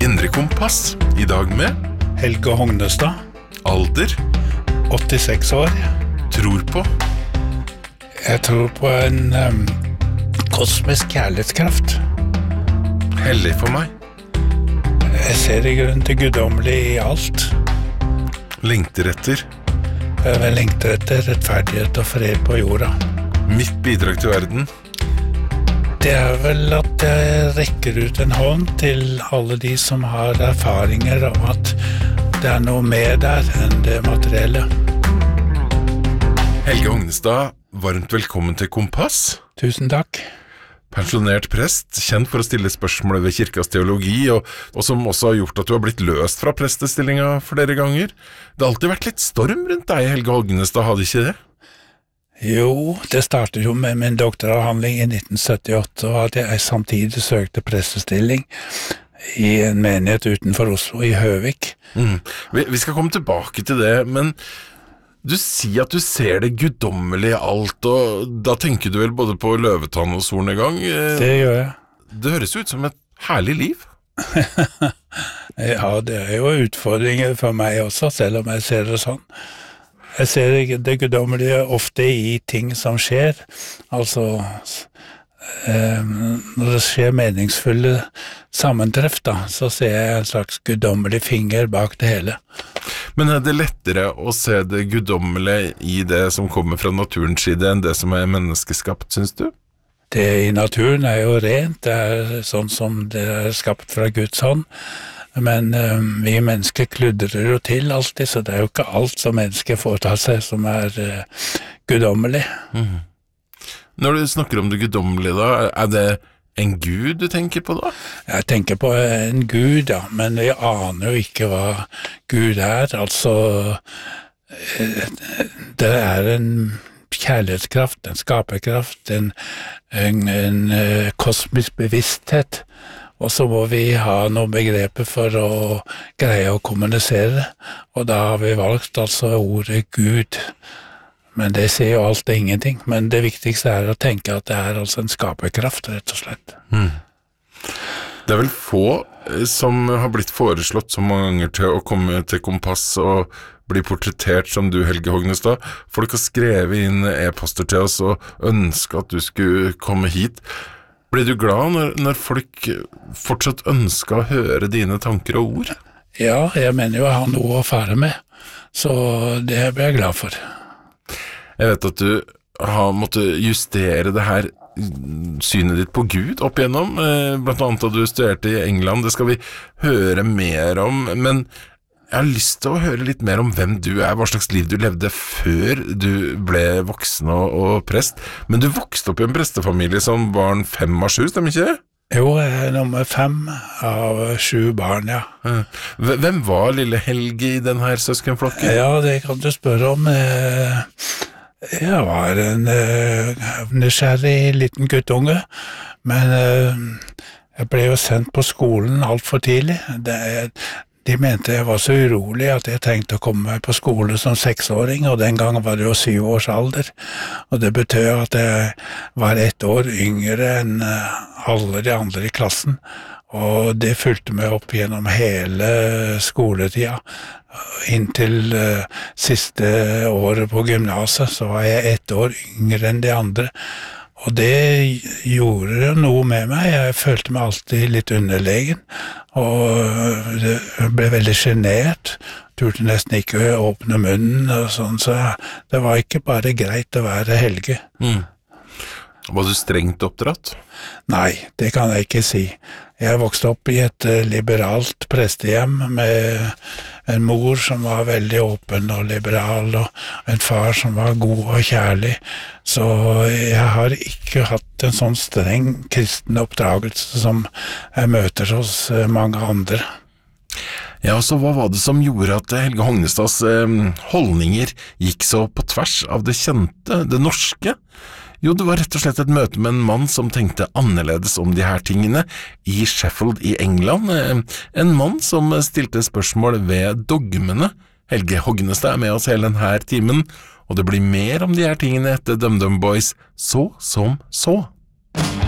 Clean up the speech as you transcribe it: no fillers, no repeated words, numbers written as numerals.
Indre Kompass, I dag med Helge Hognestad, alder, 86 år. tror på, Jeg tror på en kosmisk kjærlighetskraft. hellig for meg, Jeg ser I grunnen til guddommelig I alt. lengter etter, Jeg lengter etter rettferdighet og fred på jorda. mitt bidrag til verden, Det vel at jeg rekker ut en hånd til alle de som har erfaringer om at det noe mer der enn det materielle. Helge Hognestad, varmt velkommen til Kompass. Tusen takk. Pensjonert prest, kjent for å stille spørsmål ved kirkas teologi, og som også har gjort at du har blitt løst fra prestestillinga flere ganger. Det har alltid vært litt storm rundt deg, Helge Hognestad, hadde ikke det? Jo, det startet jo med min doktoravhandling I 1978, og at jeg samtidig søkte prestestilling I en menighet utenfor Oslo, I Høvik. Vi skal komme tilbake til det, men du sier at du ser det guddommelige I alt, og da tenker du vel både på løvetann og solnedgang. Det gjør jeg. Det høres ut som et herlig liv. Ja, det jo utfordringer for meg også, selv om jeg ser det sånn. Jeg ser det guddommelige ofte I ting som skjer, altså når det skjer meningsfulle sammentreff da, så ser jeg en slags guddommelig finger bak det hele. Men det lettere å se det guddommelige I det som kommer fra naturens side enn det som menneskeskapt, synes du? Det I naturen jo rent, det sånn som det skapt fra Guds hånd, men vi mennesker kludrer jo til alltid, så det jo ikke alt som mennesker foretar seg som guddommelig. Når du snakker om det guddommelige da, det en gud du tenker på da? Jeg tenker på en gud, ja, men jeg aner jo ikke hva Gud altså det en kjærlighetskraft, en skaperkraft, en kosmisk bevissthet, og så må vi ha noen begreper for å greie å kommunisere, og da har vi valgt altså ordet Gud. Men det sier jo alt og ingenting, men det viktigste å tenke at det altså en skaperkraft, rett og slett. Det vel få som har blitt foreslått så mange ganger til å komme til Kompass og bli portrettert som du, Helge Hognestad. Folk har skrevet inn e-poster til oss og ønsket at du skulle komme hit. Blir du glad når folk fortsatt ønsker å høre dine tanker og ord? Ja, jeg mener jo å ha noe å fare med, så det blir jeg glad for. Jeg vet at du har måttet justere det her synet ditt på Gud opp igjennom, blant annet da du studerte I England. Det skal vi høre mer om, men jeg har lyst til å høre litt mer om hvem du hva slags liv du levde før du ble voksen og prest. Men du vokste opp I en prestefamilie som barn 5 av 7, stemmer ikke det? Jo, jeg nummer 5 av 7 barn, ja. Hvem var lille Helge I den her søskenflokken? Ja, det kan du spørre om. Jeg var en nysgjerrig liten guttunge, men jeg ble jo sendt på skolen alt for tidlig. De mente jeg var så urolig at jeg trengte å komme meg på skole som 6-åring, og den gangen var det jo 7 års alder. Og det betød at jeg var 1 år yngre enn alle de andre I klassen, og det fulgte meg opp gjennom hele skoletida. Inntil siste året på gymnaset så var jeg 1 år yngre enn de andre. Og det gjorde noe med meg. Jeg følte meg alltid litt underlegen, og jeg ble veldig genert. Turte nesten ikke å åpne munnen og sånn, så det var ikke bare greit å være Helge. Var du strengt oppdratt? Nei, det kan jeg ikke si. Jeg vokste opp I et liberalt prestehjem med en mor som var veldig åpen og liberal, og en far som var god og kjærlig. Så jeg har ikke hatt en sånn streng kristen oppdragelse som jeg møter hos mange andre. Ja, så hva var det som gjorde at Helge Hognestads holdninger gikk så på tvers av det kjente, det norske? Jo, det var rett og slett et møte med en mann som tenkte annerledes om de her tingene I Sheffield I England. En mann som stilte spørsmål ved dogmene. Helge Hognestad med oss hele denne timen, og det blir mer om de her tingene etter DumDum Boys, så som så.